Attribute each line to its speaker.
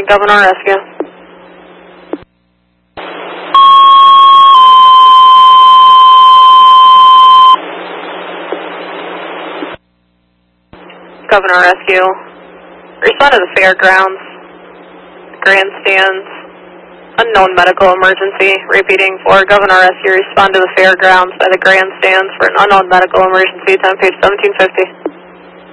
Speaker 1: Governor Rescue. Governor Rescue. Respond to the fairgrounds, grandstands, unknown medical emergency. Repeating for Governor Rescue, respond to the fairgrounds by the grandstands for an unknown medical emergency, time page 1750.